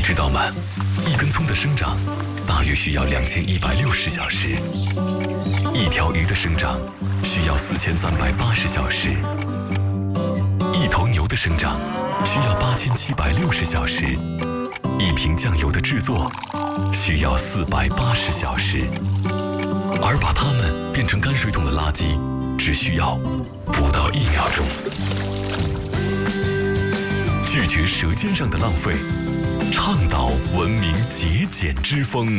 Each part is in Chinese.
知道吗？一根葱的生长大约需要2160小时，一条鱼的生长需要4380小时，一头牛的生长需要8760小时，一瓶酱油的制作需要480小时，而把它们变成泔水桶的垃圾只需要不到1秒钟。拒绝舌尖上的浪费，倡导文明节俭之风。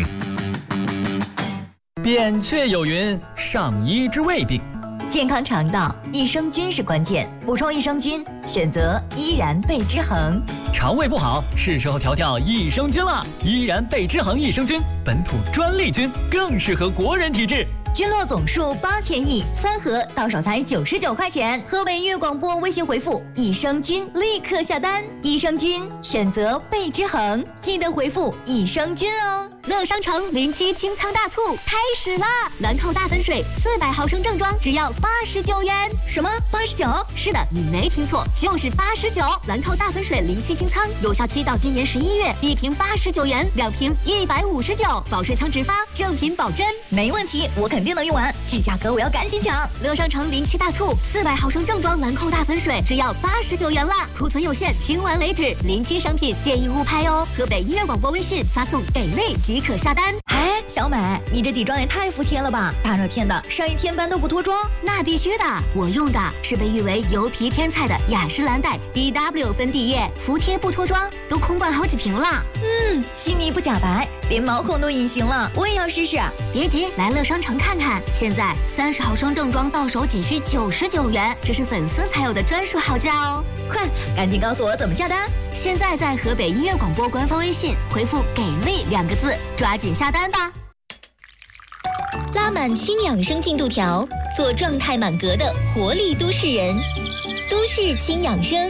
扁鹊有云：上医之未病。 健康肠道，益生菌是关键，补充益生菌，选择依然贝之恒。 肠胃不好，是时候调调益生菌了。依然贝之恒益生菌，本土专利菌，更适合国人体质。 菌落总数8000亿，3盒到手才99块钱。河北音乐广播微信回复益生菌，立刻下单。益生菌选择贝之恒，记得回复益生菌哦。 乐商城07清仓大促开始啦！兰蔻大粉水400毫升正装只要89元。 什么89？ 是的，你没听错，就是89。兰蔻大粉水07清仓，有效期到今年11月，1瓶89元，2瓶159，保水仓直发，正品保真。 没问题，我肯定能用完，这价格我要赶紧抢。 乐商城07大促，400毫升正装兰蔻大粉水只要89元啦，库存有限，清完为止。07商品建议勿拍哦。河北音乐广播微信发送给力即可下单。 哎，小美，你这底妆也太服帖了吧！大热天的，上一天班都不脱妆？ 那必须的，我用的是被誉为油皮天菜的雅诗兰黛 BW 粉底液，服帖不脱妆，都空灌好几瓶了。 细腻不假白，连毛孔都隐形了，我也要试试。 别急，来乐商城看看，现在30毫升正装到手仅需99元，这是粉丝才有的专属好价哦！ 快，赶紧告诉我怎么下单。 现在在河北音乐广播官方微信回复“给力”2个字，抓紧下单吧。 拉满轻养生进度条，做状态满格的活力都市人。都市轻养生。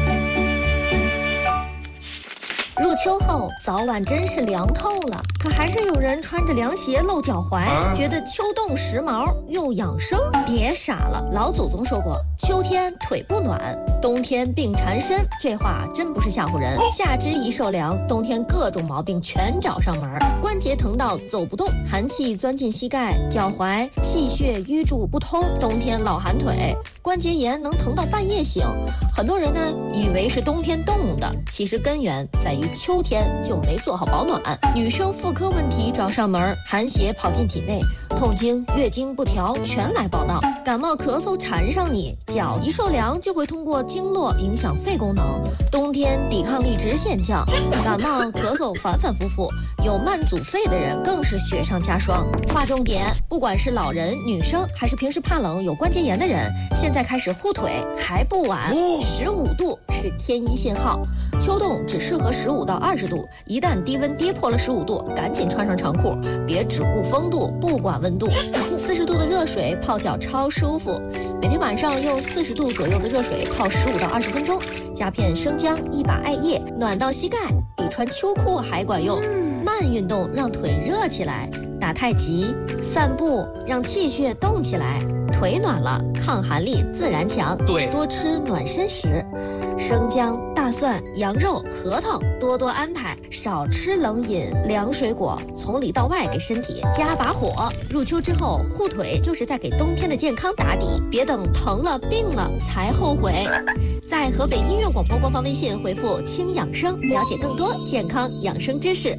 入秋后，早晚真是凉透了，可还是有人穿着凉鞋露脚踝，觉得秋冻时髦又养生。别傻了，老祖宗说过，秋天腿不暖，冬天病缠身，这话真不是吓唬人。夏肢一受凉，冬天各种毛病全找上门，关节疼到走不动，寒气钻进膝盖、脚踝，气血瘀注不通，冬天老寒腿，关节炎能疼到半夜醒。很多人呢以为是冬天冻的，其实根源在于秋天就没做好保暖。女生妇科问题找上门，寒邪跑进体内，痛经、月经不调全来报道。感冒咳嗽缠上你，脚一受凉就会通过经络影响肺功能，冬天抵抗力直线降，感冒咳嗽反反复复，有慢阻肺的人更是雪上加霜。划重点，不管是老人、女生，还是平时怕冷有关节炎的人，现在开始护腿还不晚。15度是天一信号，秋冻只适合15到20度，一旦低温跌破了15度，赶紧穿上长裤，别只顾风度不管温度。40度的热水泡脚超舒服，每天晚上用40度左右的热水泡15到20分钟，加片生姜，1把艾叶，暖到膝盖，比穿秋裤还管用。慢运动让腿热起来，打太极、散步让气血动起来，腿暖了，抗寒力自然强。 对， 多吃暖身食，生姜、大蒜、羊肉、核桃多多安排，少吃冷饮、凉水果，从里到外给身体加把火。入秋之后护腿就是在给冬天的健康打底，别等疼了病了才后悔。在河北音乐广播官方微信回复“轻养生”，了解更多健康养生知识。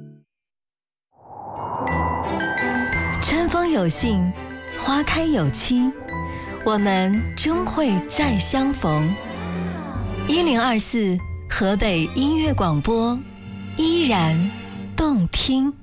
春风有信，花开有期，我们终会再相逢。1024河北音乐广播，依然动听。